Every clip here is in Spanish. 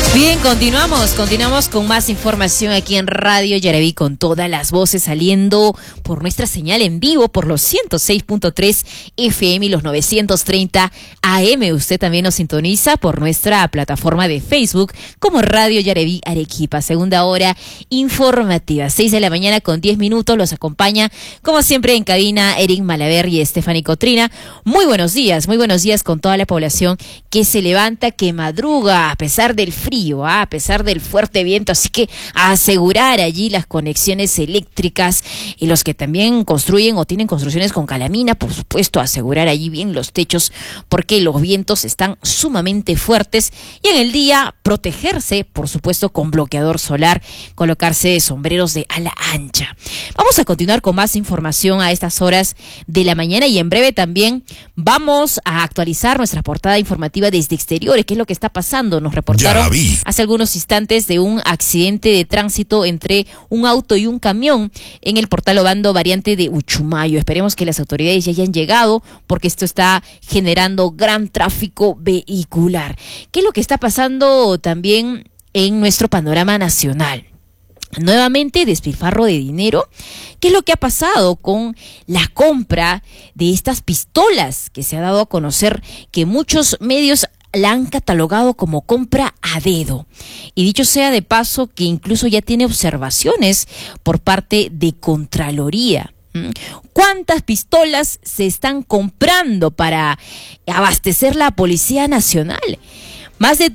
Bien, continuamos con más información aquí en Radio Yaraví, con todas las voces saliendo por nuestra señal en vivo por los 106.3 FM y los 930 AM. Usted también nos sintoniza por nuestra plataforma de Facebook como Radio Yaraví Arequipa. Segunda hora informativa, 6 de la mañana con 10 minutos. Los acompaña, como siempre, en cabina Eric Malaver y Stephanie Cotrina. Muy buenos días con toda la población que se levanta, que madruga a pesar del frío, a pesar del fuerte viento, así que a asegurar allí las conexiones eléctricas, y los que también construyen o tienen construcciones con calamina, por supuesto, asegurar allí bien los techos, porque los vientos están sumamente fuertes, y en el día protegerse, por supuesto, con bloqueador solar, colocarse sombreros de ala ancha. Vamos a continuar con más información a estas horas de la mañana, y en breve también vamos a actualizar nuestra portada informativa desde exteriores. ¿Qué es lo que está pasando? Nos reportaron hace algunos instantes de un accidente de tránsito entre un auto y un camión en el Portal Obando variante de Uchumayo. Esperemos que las autoridades ya hayan llegado, porque esto está generando gran tráfico vehicular. ¿Qué es lo que está pasando también en nuestro panorama nacional? Nuevamente, despilfarro de dinero. ¿Qué es lo que ha pasado con la compra de estas pistolas que se ha dado a conocer, que muchos medios la han catalogado como compra a dedo? Y dicho sea de paso, que incluso ya tiene observaciones por parte de Contraloría. ¿Cuántas pistolas se están comprando para abastecer la Policía Nacional? Más de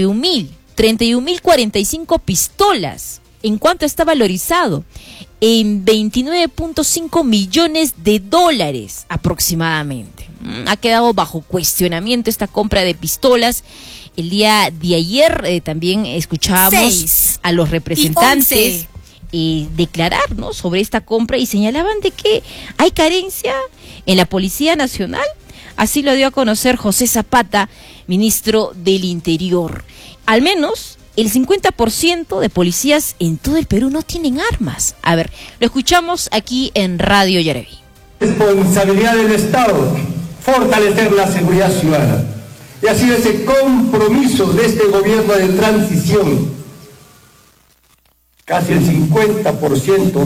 31.045 pistolas. ¿En cuánto está valorizado? En 29.5 millones de dólares aproximadamente. Ha quedado bajo cuestionamiento esta compra de pistolas. El día de ayer también escuchábamos a los representantes declarar, ¿no?, sobre esta compra, y señalaban de que hay carencia en la Policía Nacional. Así lo dio a conocer José Zapata, ministro del Interior. Al menos el 50% de policías en todo el Perú no tienen armas. A ver, lo escuchamos aquí en Radio Yaraví. Responsabilidad del Estado, fortalecer la seguridad ciudadana. Y ha sido ese compromiso de este gobierno de transición. Casi el 50%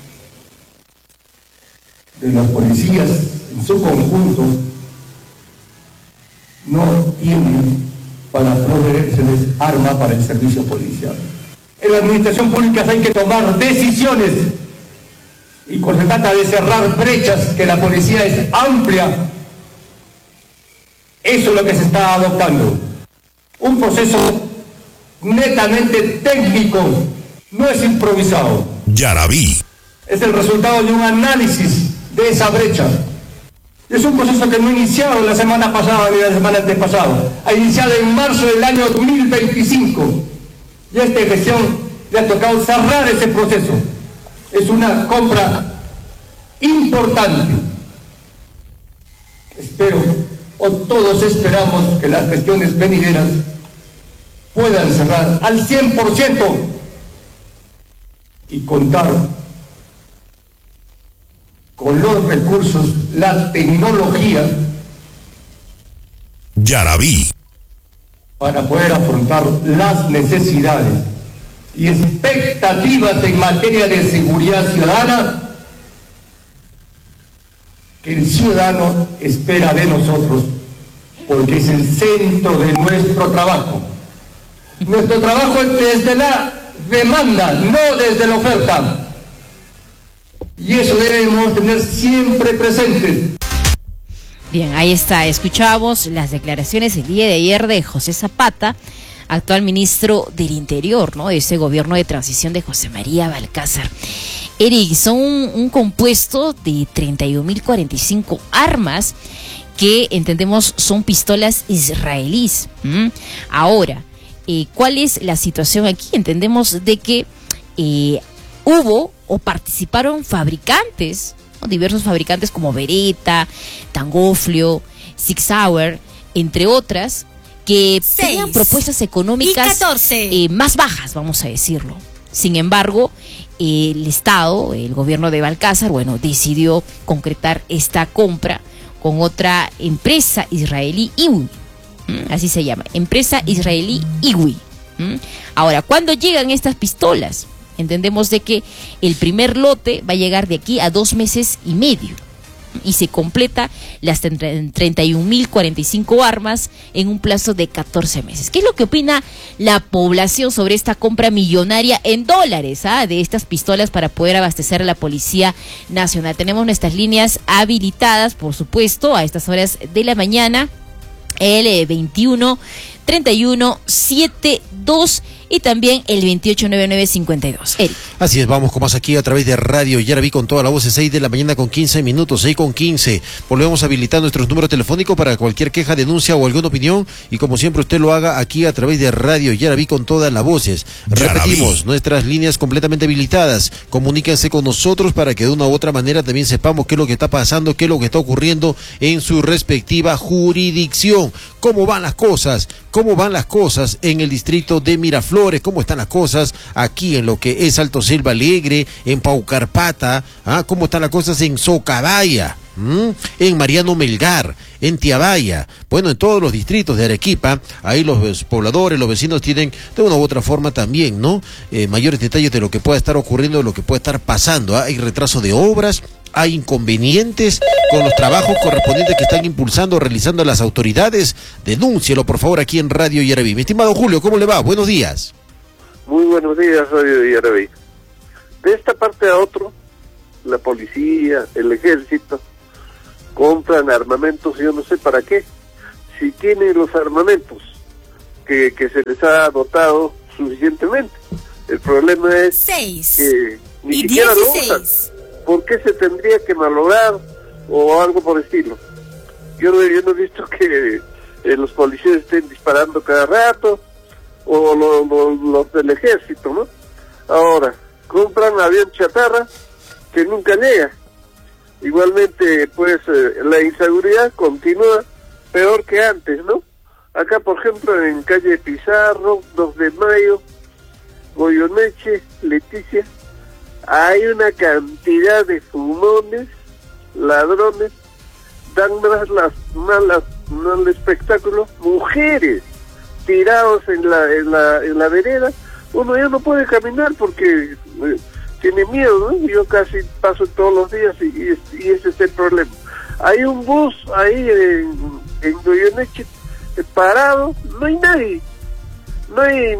de los policías en su conjunto no tienen para proveerse armas para el servicio policial. En la administración pública hay que tomar decisiones, y cuando se trata de cerrar brechas, que la policía es amplia, eso es lo que se está adoptando. Un proceso netamente técnico, no es improvisado. Yaraví. Es el resultado de un análisis de esa brecha. Es un proceso que no ha iniciado la semana pasada ni la semana antepasada, ha iniciado en marzo del año 2025, y a esta gestión le ha tocado cerrar ese proceso. Es una compra importante. Espero, o todos esperamos, que las gestiones venideras puedan cerrar al 100% y contar con los recursos, la tecnología, Yaraví, para poder afrontar las necesidades y expectativas en materia de seguridad ciudadana que el ciudadano espera de nosotros, porque es el centro de nuestro trabajo. Nuestro trabajo es desde la demanda, no desde la oferta. Y eso debemos tener siempre presente. Bien, ahí está. Escuchábamos las declaraciones el día de ayer de José Zapata, actual ministro del Interior, ¿no?, de ese gobierno de transición de José María Balcázar. Eric, son un compuesto de 31.045 armas que entendemos son pistolas israelíes. Ahora, ¿cuál es la situación aquí? Entendemos de que hubo o participaron fabricantes, ¿no?, diversos fabricantes como Beretta, Tangoflio, Sig Sauer, entre otras, que tenían propuestas económicas más bajas, vamos a decirlo. Sin embargo, el Estado, el gobierno de Balcázar, decidió concretar esta compra con otra empresa israelí, IWI, así se llama, empresa israelí IWI. Ahora, ¿cuándo llegan estas pistolas? Entendemos de que el primer lote va a llegar de aquí a 2 meses y medio. Y se completa las 31.045 armas en un plazo de 14 meses. ¿Qué es lo que opina la población sobre esta compra millonaria en dólares de estas pistolas para poder abastecer a la Policía Nacional? Tenemos nuestras líneas habilitadas, por supuesto, a estas horas de la mañana, el 21 31 72 y también el 289952. Eric. Así es, vamos con más aquí a través de Radio Yaraví con toda la voz, 6 de la mañana con 15 minutos, 6:15. Volvemos a habilitar nuestros números telefónicos para cualquier queja, denuncia o alguna opinión, y como siempre usted lo haga aquí a través de Radio Yaraví con todas las voces. Repetimos, nuestras líneas completamente habilitadas. Comuníquense con nosotros para que de una u otra manera también sepamos qué es lo que está pasando, qué es lo que está ocurriendo en su respectiva jurisdicción. ¿Cómo van las cosas? ¿Cómo van las cosas en el distrito de Miraflores? ¿Cómo están las cosas aquí en lo que es Alto Selva Alegre, en Paucarpata? ¿Cómo están las cosas en Socabaya? En Mariano Melgar, en Tiabaya, bueno, en todos los distritos de Arequipa, ahí los pobladores, los vecinos tienen de una u otra forma también, ¿no? Mayores detalles de lo que pueda estar ocurriendo, de lo que pueda estar pasando. Hay retraso de obras, hay inconvenientes con los trabajos correspondientes que están impulsando o realizando las autoridades. Denúncielo, por favor, aquí en Radio Yaraví. Mi estimado Julio, ¿cómo le va? Buenos días. Muy buenos días, Radio Yaraví. De esta parte a otro, la policía, el ejército, compran armamentos, yo no sé para qué, si tienen los armamentos que se les ha dotado suficientemente. El problema es que ni siquiera 16. Lo usan. ¿Por qué se tendría que malograr o algo por el estilo? Yo no he visto que los policías estén disparando cada rato, o los del ejército, ¿no? Ahora, compran avión chatarra que nunca llega. Igualmente, pues, la inseguridad continúa peor que antes, ¿no? Acá, por ejemplo, en calle Pizarro, 2 de Mayo, Goyoneche, Leticia, hay una cantidad de fumones, ladrones, dan mal espectáculo, mujeres tirados en la vereda. Uno ya no puede caminar porque tiene miedo, ¿no? Yo casi paso todos los días y ese es el problema. Hay un bus ahí en Goyoneche parado, no hay nadie, no hay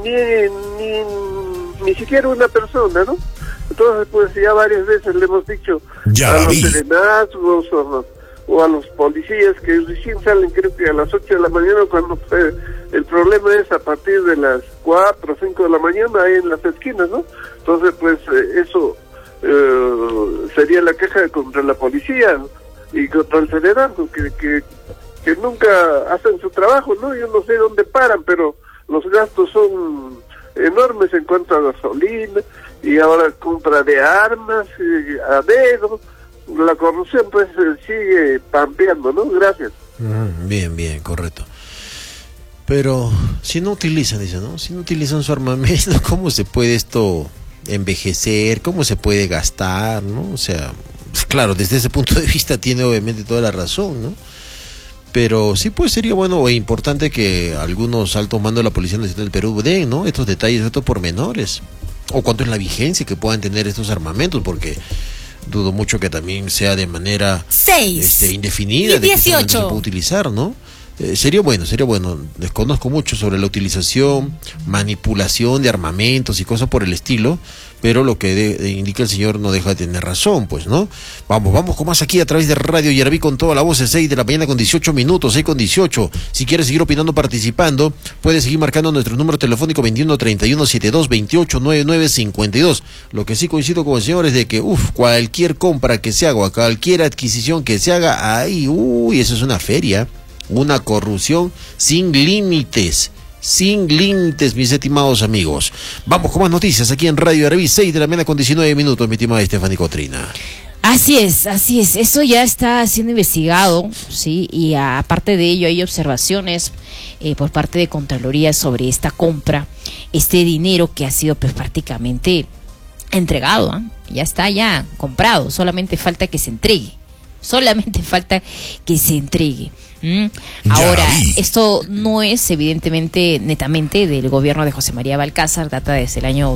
ni siquiera una persona, ¿no? Entonces, pues ya varias veces le hemos dicho a los serenazgos o a los policías que recién salen, creo que a las 8 de la mañana, cuando el problema es a partir de las 4 o 5 de la mañana ahí en las esquinas, ¿no? Entonces, pues eso sería la queja contra la policía y contra el serenazgo, que nunca hacen su trabajo, ¿no? Yo no sé dónde paran, pero los gastos son enormes en cuanto a gasolina, y ahora compra de armas a dedo. La corrupción pues sigue pampeando, ¿no? Gracias. Bien, correcto. Pero si no utilizan, dice, ¿no? Si no utilizan su armamento, ¿cómo se puede esto envejecer? ¿Cómo se puede gastar, no? O sea, claro, desde ese punto de vista tiene obviamente toda la razón, ¿no? Pero sí, pues sería bueno e importante que algunos altos mandos de la Policía Nacional del Perú den, ¿no? Estos detalles, estos pormenores. O cuánto es la vigencia que puedan tener estos armamentos, porque dudo mucho que también sea de manera indefinida, de que se pueda utilizar, ¿no? Sería bueno. Desconozco mucho sobre la utilización, manipulación de armamentos y cosas por el estilo, pero lo que indica el señor no deja de tener razón, pues, ¿no? Vamos con más aquí a través de Radio Yaraví con toda la voz, 6 de la mañana con 18 minutos, 6:18. Si quieres seguir opinando, participando, puedes seguir marcando nuestro número telefónico 21 31 72 28 99 52. Lo que sí coincido con el señor es de que, cualquier compra que se haga, o cualquier adquisición que se haga, ahí, eso es una feria. Una corrupción sin límites, mis estimados amigos. Vamos con más noticias aquí en Radio Yaraví, 6 de la mañana con 19 minutos, mi estimada Stephanie Cotrina. Así es, eso ya está siendo investigado, ¿sí? Y aparte de ello hay observaciones por parte de Contraloría sobre esta compra, este dinero que ha sido pues prácticamente entregado, ya está comprado, solamente falta que se entregue. Ahora, esto no es evidentemente netamente del gobierno de José María Balcázar, data desde el año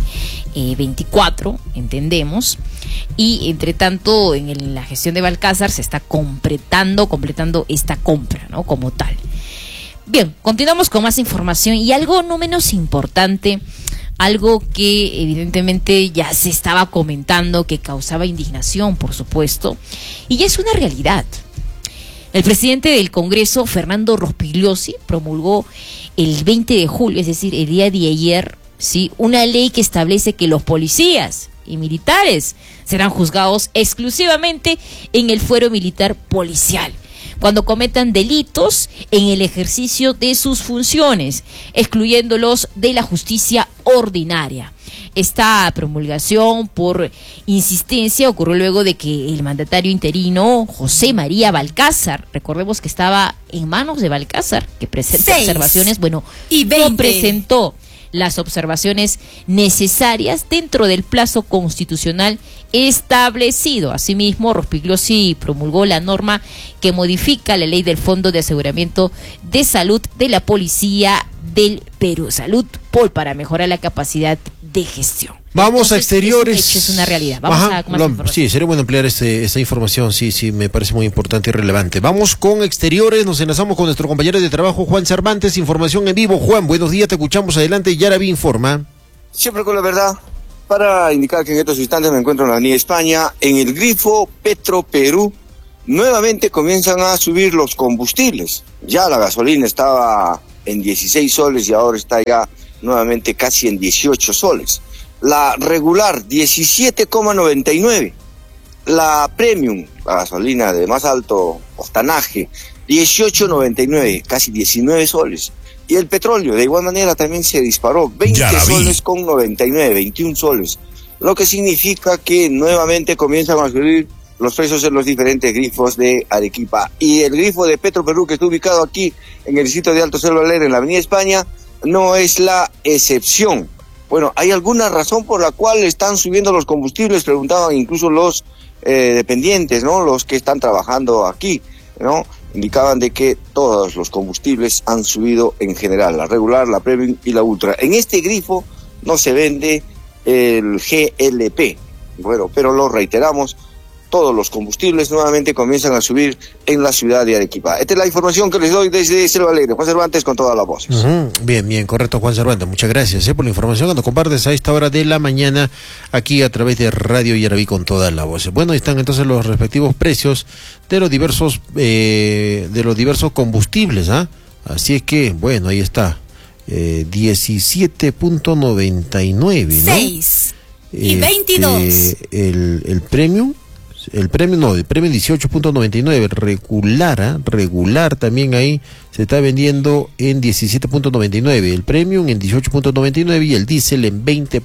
2024, entendemos, y entre tanto en la gestión de Balcázar se está completando esta compra, ¿no? Como tal. Bien, continuamos con más información y algo no menos importante, algo que evidentemente ya se estaba comentando, que causaba indignación, por supuesto, y ya es una realidad. El presidente del Congreso, Fernando Rospigliosi, promulgó el 20 de julio, es decir, el día de ayer, ¿sí?, una ley que establece que los policías y militares serán juzgados exclusivamente en el fuero militar policial cuando cometan delitos en el ejercicio de sus funciones, excluyéndolos de la justicia ordinaria. Esta promulgación por insistencia ocurrió luego de que el mandatario interino José María Balcázar, recordemos que estaba en manos de Balcázar, que presenta observaciones, no presentó las observaciones necesarias dentro del plazo constitucional establecido. Asimismo, Rospigliosi promulgó la norma que modifica la ley del Fondo de Aseguramiento de Salud de la Policía del Perú, Salud Pol, para mejorar la capacidad de gestión. Vamos a exteriores. Es una realidad. Vamos a más información. Sí, sería bueno ampliar esta información. Sí, me parece muy importante y relevante. Vamos con exteriores. Nos enlazamos con nuestro compañero de trabajo, Juan Cervantes. Información en vivo. Juan, buenos días. Te escuchamos. Adelante. Yaraví informa. Siempre con la verdad. Para indicar que en estos instantes me encuentro en la Avenida España, en el grifo Petro Perú, nuevamente comienzan a subir los combustibles. Ya la gasolina estaba en 16 soles y ahora está ya nuevamente casi en 18 soles. La regular, 17,99. La premium, la gasolina de más alto octanaje, 18,99, casi 19 soles. Y el petróleo, de igual manera, también se disparó, 20 soles con 99, 21 soles. Lo que significa que nuevamente comienzan a subir los precios en los diferentes grifos de Arequipa. Y el grifo de Petro Perú, que está ubicado aquí en el distrito de Alto Selva Alegre, en la Avenida España, no es la excepción. Bueno, ¿hay alguna razón por la cual están subiendo los combustibles? Preguntaban incluso los dependientes, ¿no? Los que están trabajando aquí, ¿no? Indicaban de que todos los combustibles han subido en general, la regular, la premium y la ultra. En este grifo no se vende el GLP, bueno, pero lo reiteramos, todos los combustibles nuevamente comienzan a subir en la ciudad de Arequipa. Esta es la información que les doy desde Selva Alegre. Juan Cervantes con todas las voces. Bien, correcto, Juan Cervantes. Muchas gracias por la información que nos compartes a esta hora de la mañana aquí a través de Radio Yaraví con todas las voces. Bueno, ahí están entonces los respectivos precios de los diversos combustibles, ¿ah? Así es que, bueno, ahí está. 17.99, ¿no? 6 y 22. El premium. El premio 18.99, regular también ahí se está vendiendo en 17.99, el premium en 18.99 y el diésel en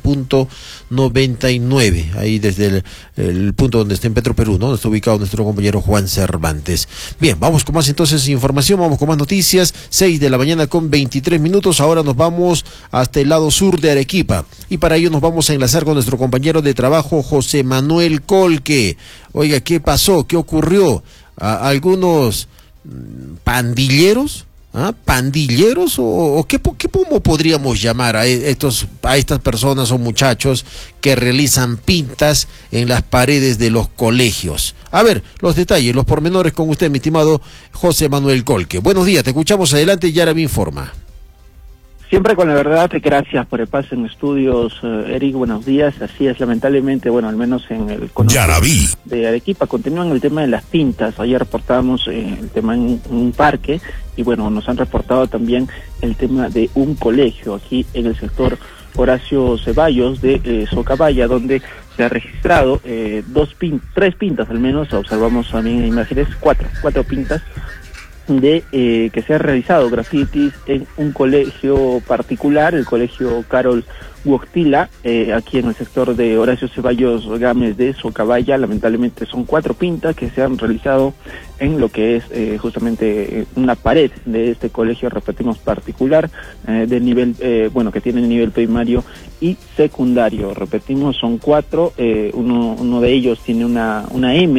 20.99, ahí desde el punto donde está en Petro Perú, ¿no? Donde está ubicado nuestro compañero Juan Cervantes. Bien, vamos con más entonces información, vamos con más noticias, 6 de la mañana con 23 minutos, ahora nos vamos hasta el lado sur de Arequipa y para ello nos vamos a enlazar con nuestro compañero de trabajo José Manuel Colque. Oiga, ¿qué pasó? ¿Qué ocurrió? ¿Algunos pandilleros? ¿Pandilleros? ¿O cómo podríamos llamar a estas personas o muchachos que realizan pintas en las paredes de los colegios? A ver, los detalles, los pormenores con usted, mi estimado José Manuel Colque. Buenos días, te escuchamos adelante, Yaraví informa. Siempre con la verdad, gracias por el paso en estudios, Eric, buenos días. Así es, lamentablemente, bueno, al menos en el cono de Arequipa, continúan el tema de las pintas. Ayer reportábamos el tema en un parque y bueno, nos han reportado también el tema de un colegio aquí en el sector Horacio Ceballos de Socabaya, donde se ha registrado tres pintas al menos, observamos también en imágenes, cuatro pintas, de que se ha realizado grafitis en un colegio particular, el colegio Carol Huoctila, aquí en el sector de Horacio Ceballos Gámez de Socabaya. Lamentablemente son 4 pintas que se han realizado en lo que es justamente una pared de este colegio, repetimos, particular, de nivel, que tiene nivel primario y secundario. Repetimos, son 4, uno de ellos tiene una M,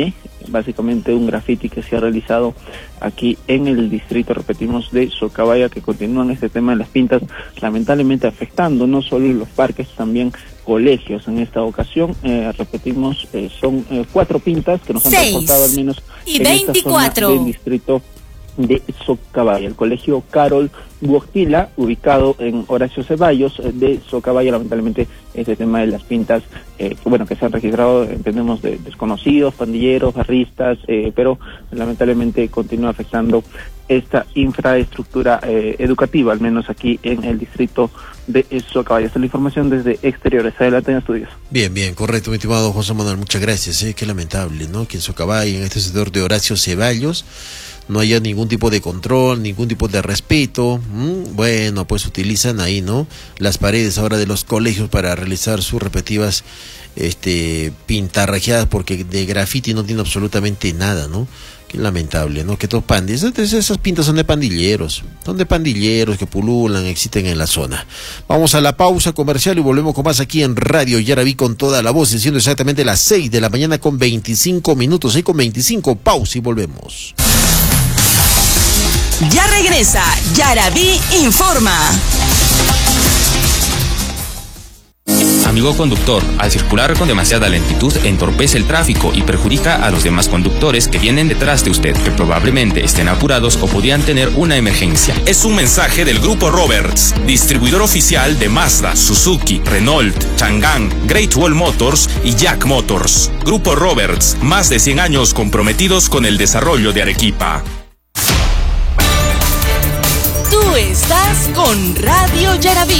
básicamente un graffiti que se ha realizado aquí en el distrito, repetimos, de Socabaya, que continúan este tema de las pintas, lamentablemente afectando no solo los parques, también colegios. En esta ocasión, repetimos, son 4 pintas que nos han reportado al menos y en 24 esta zona del distrito de Socabaya. El colegio Carol Guajila, ubicado en Horacio Ceballos de Socabaya, lamentablemente este tema de las pintas, que se han registrado, entendemos, de desconocidos, pandilleros, barristas, pero lamentablemente continúa afectando esta infraestructura educativa, al menos aquí en el distrito de Socabaya. Esta es la información desde Exteriores. Adelante en estudios. Bien, correcto, mi estimado José Manuel, muchas gracias. Qué lamentable, ¿no? Que en Socabaya, en este sector de Horacio Ceballos, no haya ningún tipo de control, ningún tipo de respeto. Bueno, pues utilizan ahí, ¿no?, las paredes ahora de los colegios para realizar sus respectivas pintarrajeadas, porque de graffiti no tiene absolutamente nada, ¿no? Qué lamentable, ¿no? Que todos esas pintas son de pandilleros que pululan, existen en la zona. Vamos a la pausa comercial y volvemos con más aquí en Radio Yaraví con toda la voz, siendo exactamente las 6 de la mañana con 25 minutos, 6:25, pausa y volvemos. Ya regresa Yaraví Informa. Amigo conductor, al circular con demasiada lentitud entorpece el tráfico y perjudica a los demás conductores que vienen detrás de usted, que probablemente estén apurados o podrían tener una emergencia. Es un mensaje del Grupo Roberts, distribuidor oficial de Mazda, Suzuki, Renault, Chang'an, Great Wall Motors y Jack Motors. Grupo Roberts, más de 100 años comprometidos con el desarrollo de Arequipa. Tú estás con Radio Yaraví.